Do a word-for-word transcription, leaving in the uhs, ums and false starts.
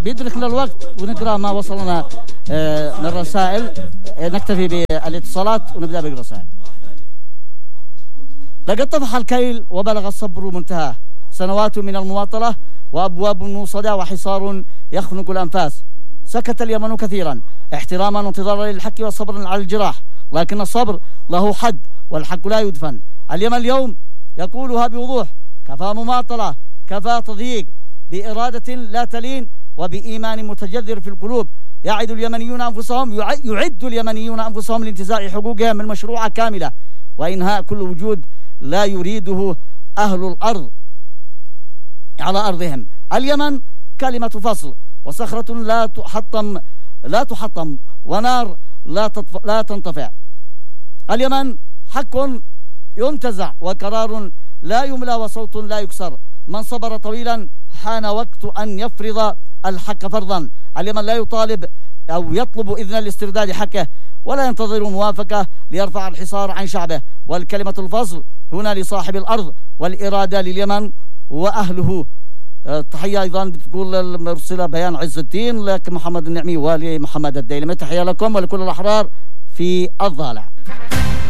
بيدركنا الوقت ونقرأ ما وصلنا من الرسائل. نكتفي بالاتصالات ونبدأ بالرسائل. لقد طفح الكيل وبلغ الصبر منتهاه، سنوات من المماطلة وأبواب موصدة وحصار يخنق الأنفاس. سكت اليمن كثيرا احتراما وانتظارا للحق وصبرا على الجراح، لكن الصبر له حد والحق لا يدفن. اليمن اليوم يقولها بوضوح: كفى مماطلة، كفى تضييق، بإرادة لا تلين وبإيمان متجذر في القلوب. يعد اليمنيون أنفسهم يعد اليمنيون أنفسهم لانتزاع حقوقهم المشروعة كاملة وإنهاء كل وجود لا يريده أهل الأرض على أرضهم. اليمن كلمة فصل وصخرة لا تحطم لا تحطم ونار لا لا تنطفئ. اليمن حق ينتزع وقرار لا يملى وصوت لا يكسر. من صبر طويلا حان وقت أن يفرض الحق فرضا. اليمن لا يطالب أو يطلب إذن لاسترداد حقه ولا ينتظر موافقة ليرفع الحصار عن شعبه، والكلمة الفصل هنا لصاحب الأرض والإرادة لليمن وأهله. تحية أيضا بتقول المرسلة بيان عز الدين لك محمد النعمي ولمحمد الديلمي. تحية لكم ولكل الأحرار في الضالع.